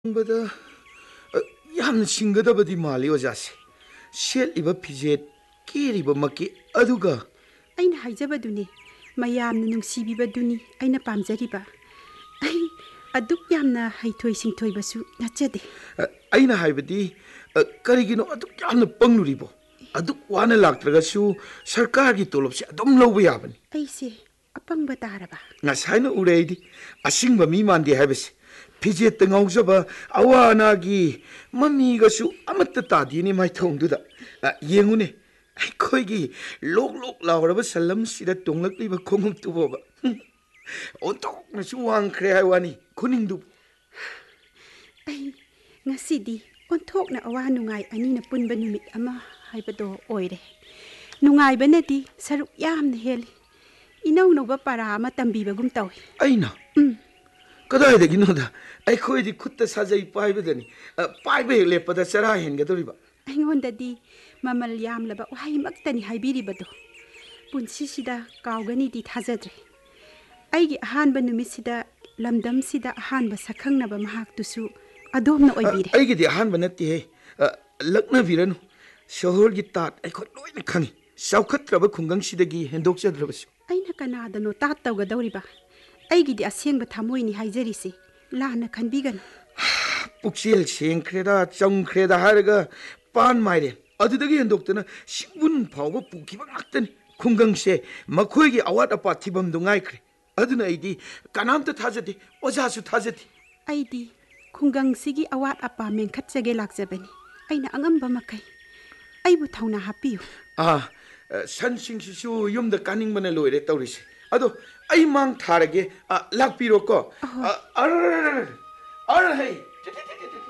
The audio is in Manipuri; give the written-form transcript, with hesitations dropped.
ꯕꯗ ꯌꯥꯝꯅ ꯁꯤꯡꯒꯗꯕꯗꯤ ꯃꯥꯜꯂꯤ ꯑꯣꯖꯥꯁꯦ ꯁꯦꯠꯂꯤꯕ ꯐꯤꯖꯦꯠ ꯀꯦꯔꯤꯕ ꯃꯛꯀꯤ ꯑꯗꯨꯒ ꯑꯩꯅ ꯍꯥꯏꯖꯕꯗꯨꯅꯤ ꯃꯌꯥꯝꯅ ꯅꯨꯡꯁꯤꯕꯤꯕꯗꯨꯅꯤ ꯑꯩꯅ ꯄꯥꯝꯖꯔꯤꯕ ꯑꯩ ꯑꯗꯨꯛ ꯌꯥꯝꯅ ꯍꯩꯊꯣꯏ ꯁꯤꯡꯊꯣꯏꯕꯁꯨ ꯅꯠꯆꯗꯦ ꯑꯩꯅ ꯍꯥꯏꯕꯗꯤ ꯀꯔꯤꯒꯤꯅꯣ ꯑꯗꯨꯛ ꯌꯥꯝꯅ ꯄꯪꯂꯨꯔꯤꯕꯣ ꯑꯗꯨꯛ ꯋꯥꯅ ꯂꯥꯛꯇ꯭ꯔꯒꯁꯨ ꯁꯔꯀꯥꯔꯒꯤ ꯇꯣꯂꯣꯞꯁꯦ ꯑꯗꯨꯝ ꯂꯧꯕ ꯌꯥꯕꯅꯤ ꯑꯩꯁꯦ ꯑꯄꯪꯕ ꯇꯥꯔꯕ ꯉꯁꯥꯏꯅ ꯎꯔꯦ ꯑꯩꯗꯤ ꯑꯁꯤꯡꯕ ꯃꯤ ꯃꯥꯟꯗꯦ ꯍꯥꯏꯕꯁꯦ ꯐꯤꯖꯦꯠꯇ ꯉꯥꯎꯖꯕ ꯑꯋꯥ ꯑꯅꯥꯒꯤ ꯃꯃꯤꯒꯁꯨ ꯑꯃꯠꯇ ꯇꯥꯗꯦꯅꯦ ꯃꯥꯏꯊꯣꯡꯗꯨꯗ ꯌꯦꯡꯉꯨꯅꯦ ꯑꯩꯈꯣꯏꯒꯤ ꯂꯣꯛ ꯂꯣꯛ ꯂꯥꯎꯔꯕ ꯁꯂꯝꯁꯤꯗ ꯇꯣꯡꯂꯛꯂꯤꯕ ꯈꯣꯡꯎꯞꯇꯨꯕꯣꯕ ꯑꯣꯟꯊꯣꯛꯅꯁꯨ ꯋꯥꯡꯈ꯭ꯔꯦ ꯍꯥꯏ ꯋꯥꯅꯤ ꯈꯨꯅꯤꯡꯗꯨꯕꯨ ꯑꯩ ꯉꯁꯤꯗꯤ ꯑꯣꯟꯊꯣꯛꯅ ꯑꯋꯥ ꯅꯨꯡꯉꯥꯏ ꯑꯅꯤꯅ ꯄꯨꯟꯕ ꯅꯨꯃꯤꯠ ꯑꯃ ꯍꯥꯏꯕꯗꯣ ꯑꯣꯏꯔꯦ ꯅꯨꯡꯉꯥꯏꯕꯅꯗꯤ ꯁꯔꯨꯛ ꯌꯥꯝꯅ ꯍꯦꯜꯂꯤ ꯏꯅꯧ ꯅꯧꯕ ꯄꯔꯥ ꯑꯃ ꯇꯝꯕꯤꯕꯒꯨꯝ ꯇꯧꯏ ꯑꯩꯅ ꯀꯗꯥꯏꯗꯒꯤꯅꯣꯗ ꯑꯩꯈꯣꯏꯗꯤ ꯈꯨꯠꯇ ꯁꯥꯖꯩ ꯄꯥꯏꯕꯗꯅꯤ ꯄꯥꯏꯕ ꯍꯦꯛ ꯂꯦꯞꯄꯗ ꯆꯔꯥ ꯍꯦꯟꯒꯗꯧꯔꯤꯕ ꯑꯩꯉꯣꯟꯗꯗꯤ ꯃꯃꯜ ꯌꯥꯝꯂꯕ ꯋꯥꯍꯩꯃꯛꯇꯅꯤ ꯍꯥꯏꯕꯤꯔꯤꯕꯗꯣ ꯄꯨꯟꯁꯤꯁꯤꯗ ꯀꯥꯎꯒꯅꯤꯗꯤ ꯊꯥꯖꯗ꯭ꯔꯦ ꯑꯩꯒꯤ ꯑꯍꯥꯟꯕ ꯅꯨꯃꯤꯠꯁꯤꯗ ꯂꯝꯗꯝꯁꯤꯗ ꯑꯍꯥꯟꯕ ꯁꯛꯈꯪꯅꯕ ꯃꯍꯥꯛꯇꯨꯁꯨ ꯑꯗꯣꯝꯅ ꯑꯣꯏꯕꯤꯔꯦ ꯑꯩꯒꯤꯗꯤ ꯑꯍꯥꯟꯕ ꯅꯠꯇꯦꯍꯦ ꯂꯛꯅꯕꯤꯔꯅꯨ ꯁꯍꯣꯔꯒꯤ ꯇꯥꯠ ꯑꯩꯈꯣꯏ ꯂꯣꯏꯅ ꯈꯪꯉꯤ ꯆꯥꯎꯈꯠꯇ꯭ꯔꯕ ꯈꯨꯡꯒꯪꯁꯤꯗꯒꯤ ꯍꯦꯟꯗꯣꯛꯆꯗ꯭ꯔꯕꯁꯨ ꯑꯩꯅ ꯀꯅꯥꯗꯅꯣ ꯇꯥꯠ ꯇꯧꯒꯗꯧꯔꯤꯕ ꯑꯩꯒꯤꯗꯤ ꯑꯁꯦꯡꯕ ꯊꯃꯣꯏꯅꯤ ꯍꯥꯏꯖꯔꯤꯁꯤ ꯂꯥꯟꯅ ꯈꯟꯕꯤꯒꯅꯨ ꯄꯨꯛꯆꯦꯜ ꯁꯦꯡꯈ꯭ꯔꯦꯗ ꯆꯝꯈ꯭ꯔꯦꯗ ꯍꯥꯏꯔꯒ ꯄꯥꯟ ꯃꯥꯏꯔꯦ ꯑꯗꯨꯗꯒꯤ ꯍꯦꯟꯗꯣꯛꯇꯅ ꯁꯤꯡꯕꯨꯟ ꯐꯥꯎꯕ ꯄꯨꯈꯤꯕ ꯉꯥꯛꯇꯅꯤ ꯈꯨꯡꯒꯪꯁꯦ ꯃꯈꯣꯏꯒꯤ ꯑꯋꯥꯠ ꯑꯄꯥ ꯊꯤꯐꯝꯗꯨ ꯉꯥꯏꯈ꯭ꯔꯦ ꯑꯗꯨꯅ ꯑꯩꯗꯤ ꯀꯅꯥꯝꯇ ꯊꯥꯖꯗꯦ ꯑꯣꯖꯥꯁꯨ ꯊꯥꯖꯗꯦ ꯑꯩꯗꯤ ꯈꯨꯡꯒꯪꯁꯤꯒꯤ ꯑꯋꯥꯠ ꯑꯄꯥ ꯃꯦꯟꯈꯠꯆꯒꯦ ꯂꯥꯛꯆꯕꯅꯤ ꯑꯩꯅ ꯑꯉꯝꯕ ꯃꯈꯩ ꯑꯩꯕꯨ ꯊꯧꯅꯥ ꯍꯥꯞꯄꯤꯌꯨ ꯁꯟꯁꯤꯡꯁꯤꯁꯨ ꯌꯨꯝꯗ ꯀꯥꯅꯤꯡꯕꯅ ꯂꯣꯏꯔꯦ ꯇꯧꯔꯤꯁꯦ ꯑꯗꯣ ꯑꯩ ꯃꯥꯡ ꯊꯥꯔꯒꯦ ꯂꯥꯛꯄꯤꯔꯣꯀꯣ ꯑꯍꯣꯏ ꯑꯔ ꯍꯩ